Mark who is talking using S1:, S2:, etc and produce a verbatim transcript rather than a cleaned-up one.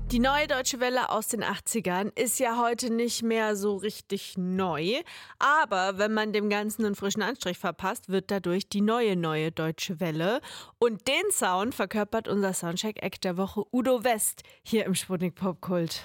S1: Die neue Deutsche Welle aus den achtzigern ist ja heute nicht mehr so richtig neu. Aber wenn man dem Ganzen einen frischen Anstrich verpasst, wird dadurch die neue, neue Deutsche Welle. Und den Sound verkörpert unser Soundcheck-Act der Woche Udo West hier im Sputnik Popkult.